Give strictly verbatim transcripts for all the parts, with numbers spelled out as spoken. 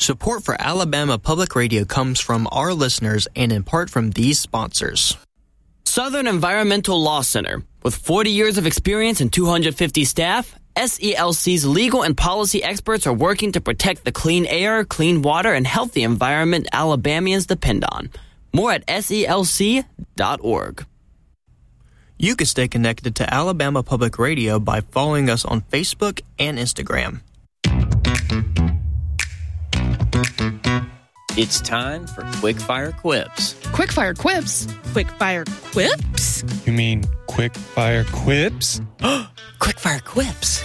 Support for Alabama Public Radio comes from our listeners and in part from these sponsors. Southern Environmental Law Center. With forty years of experience and two hundred fifty staff, S E L C's legal and policy experts are working to protect the clean air, clean water, and healthy environment Alabamians depend on. More at S E L C dot org. You can stay connected to Alabama Public Radio by following us on Facebook and Instagram. It's time for Quickfire Quips. Quickfire Quips? Quickfire Quips? You mean Quickfire Quips? Quickfire Quips.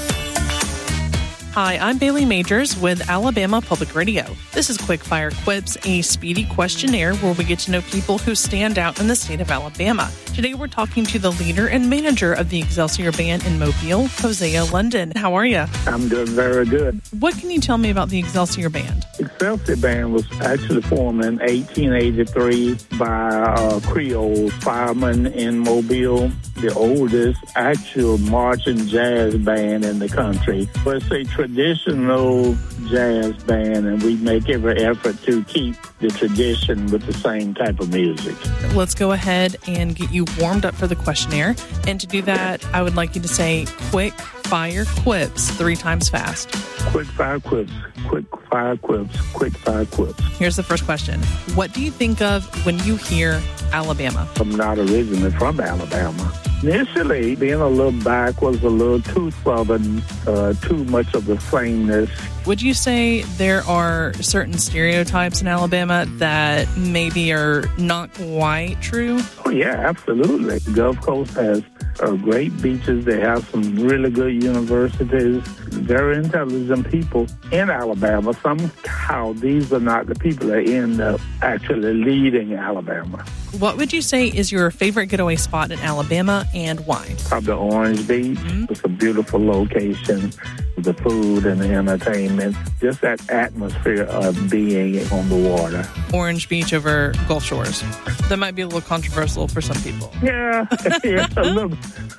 Hi, I'm Bailey Majors with Alabama Public Radio. This is Quickfire Quips, a speedy questionnaire where we get to know people who stand out in the state of Alabama. Today we're talking to the leader and manager of the Excelsior Band in Mobile, Hosea London. How are you? I'm doing very good. What can you tell me about the Excelsior Band? Excelsior Band was actually formed in eighteen eighty-three by a Creole fireman in Mobile, the oldest actual marching jazz band in the country. But it's a traditional jazz band, and we make every effort to keep the tradition with the same type of music. Let's go ahead and get you warmed up for the questionnaire. And to do that, I would like you to say quick fire quips three times fast. Quick fire quips, quick fire quips, quick fire quips. Here's the first question. What do you think of when you hear Alabama? I'm not originally from Alabama. Initially, being a little back was a little too southern, uh, too much of the sameness. Would you say there are certain stereotypes in Alabama that maybe are not quite true? Oh, yeah, absolutely. The Gulf Coast has uh, great beaches. They have some really good universities, very intelligent people in Alabama. Somehow, these are not the people that end up actually leading Alabama. What would you say is your favorite getaway spot in Alabama and why? Probably Orange Beach. Mm-hmm. It's a beautiful location. The food and the entertainment, just that atmosphere of being on the water. Orange Beach over Gulf Shores. That might be a little controversial for some people. Yeah, yeah a little,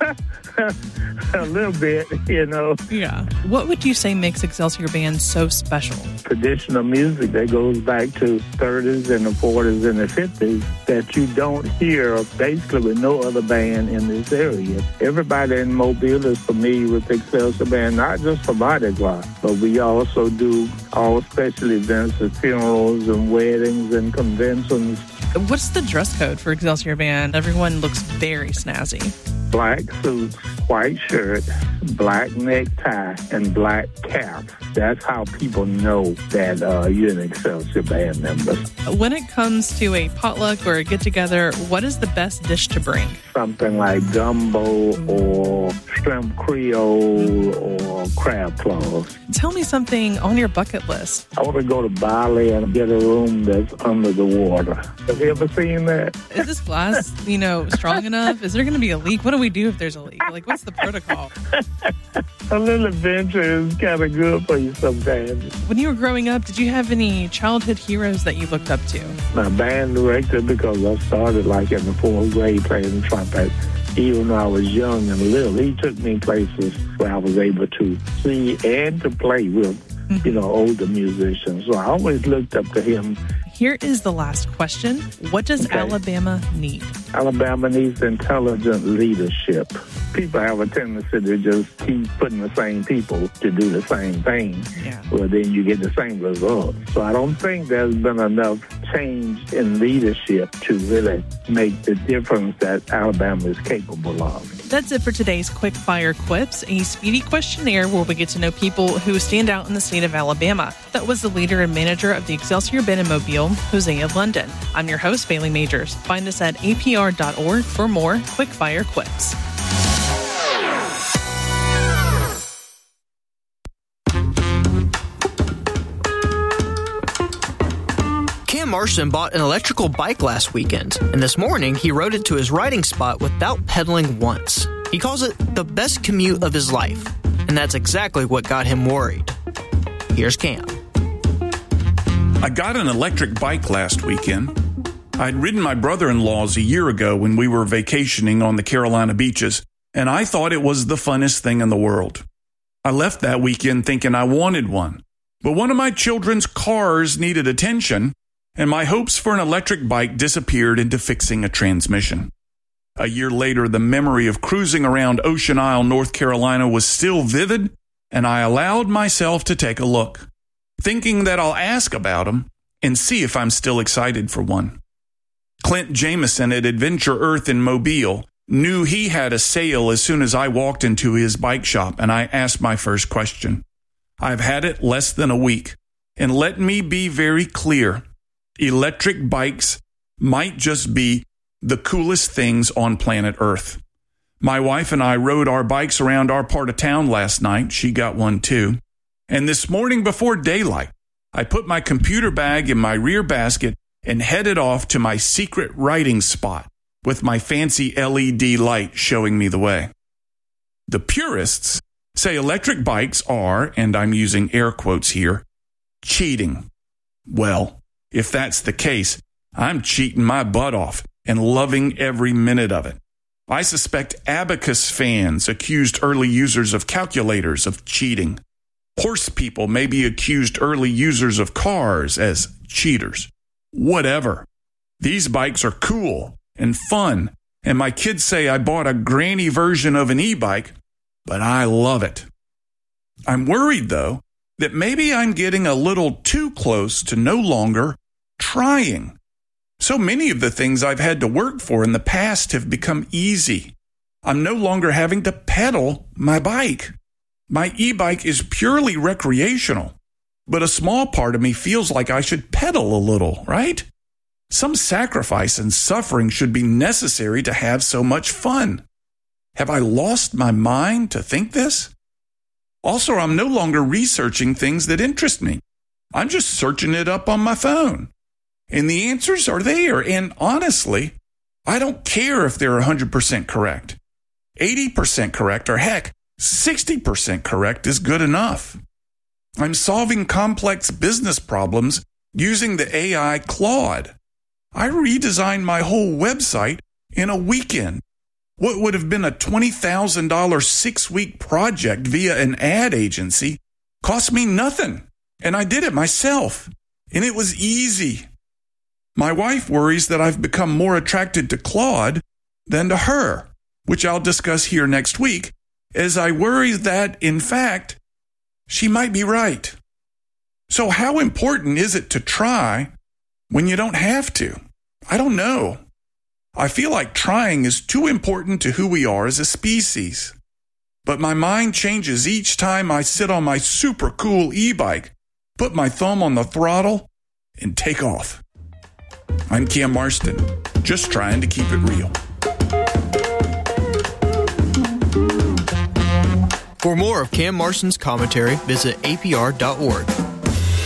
a little bit, you know. Yeah. What would you say makes Excelsior Band so special? Traditional music that goes back to thirties and the forties and the fifties that you don't hear basically with no other band in this area. Everybody in Mobile is familiar with Excelsior Band, not just for Mardi Gras, but we also do all special events at funerals and weddings and conventions. What's the dress code for Excelsior Band? Everyone looks very snazzy. Black suits, white shirt, black necktie, and black cap. That's how people know that uh, you're an Excelsior Band member. When it comes to a potluck or a get-together, what is the best dish to bring? Something like gumbo or shrimp creole or crab claws. Tell me something on your bucket list. I want to go to Bali and get a room that's under the water. Have you ever seen that? Is this glass, you know, strong enough? Is there going to be a leak? What do we do if there's a leak? Like, what's the protocol? A little adventure is kind of good for you sometimes. When you were growing up, did you have any childhood heroes that you looked up to? My band director, because I started like in the fourth grade playing trumpet. Even though I was young and little, he took me places where I was able to see and to play with, mm-hmm. you know, older musicians. So I always looked up to him. Here is the last question. What does okay. Alabama need? Alabama needs intelligent leadership. People have a tendency to just keep putting the same people to do the same thing. Yeah. Well, then you get the same result. So I don't think there's been enough change in leadership to really make the difference that Alabama is capable of. That's it for today's Quick Fire Quips, a speedy questionnaire where we get to know people who stand out in the state of Alabama. That was the leader and manager of the Excelsior Band in Mobile, Hosea London. I'm your host, Bailey Majors. Find us at A P R dot org for more Quick Fire Quips. Cam Marston bought an electrical bike last weekend, and this morning he rode it to his riding spot without pedaling once. He calls it the best commute of his life, and that's exactly what got him worried. Here's Cam. I got an electric bike last weekend. I'd ridden my brother-in-law's a year ago when we were vacationing on the Carolina beaches, and I thought it was the funnest thing in the world. I left that weekend thinking I wanted one. But one of my children's cars needed attention, and my hopes for an electric bike disappeared into fixing a transmission. A year later, the memory of cruising around Ocean Isle, North Carolina was still vivid, and I allowed myself to take a look, thinking that I'll ask about them and see if I'm still excited for one. Clint Jameson at Adventure Earth in Mobile knew he had a sale as soon as I walked into his bike shop, and I asked my first question. I've had it less than a week, and let me be very clear. Electric bikes might just be the coolest things on planet Earth. My wife and I rode our bikes around our part of town last night. She got one too. And this morning before daylight, I put my computer bag in my rear basket and headed off to my secret writing spot with my fancy L E D light showing me the way. The purists say electric bikes are, and I'm using air quotes here, cheating. Well, if that's the case, I'm cheating my butt off and loving every minute of it. I suspect Abacus fans accused early users of calculators of cheating. Horse people maybe accused early users of cars as cheaters. Whatever. These bikes are cool and fun, and my kids say I bought a granny version of an e-bike, but I love it. I'm worried, though, that maybe I'm getting a little too close to no longer trying. So many of the things I've had to work for in the past have become easy. I'm no longer having to pedal my bike. My e-bike is purely recreational, but a small part of me feels like I should pedal a little, right? Some sacrifice and suffering should be necessary to have so much fun. Have I lost my mind to think this? Also, I'm no longer researching things that interest me. I'm just searching it up on my phone. And the answers are there, and honestly, I don't care if they're one hundred percent correct. eighty percent correct, or heck, sixty percent correct is good enough. I'm solving complex business problems using the A I Claude. I redesigned my whole website in a weekend. What would have been a twenty thousand dollars six-week project via an ad agency cost me nothing, and I did it myself, and it was easy. My wife worries that I've become more attracted to Claude than to her, which I'll discuss here next week, as I worry that, in fact, she might be right. So how important is it to try when you don't have to? I don't know. I feel like trying is too important to who we are as a species. But my mind changes each time I sit on my super cool e-bike, put my thumb on the throttle, and take off. I'm Cam Marston, just trying to keep it real. For more of Cam Marston's commentary, visit A P R dot org.